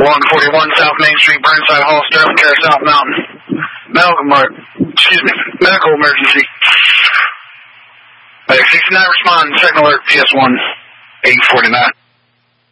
141 South Main Street, Burnside Hall, Sterling Care, South Mountain. Medical emergency. 69 respond, second alert, PS1, 849.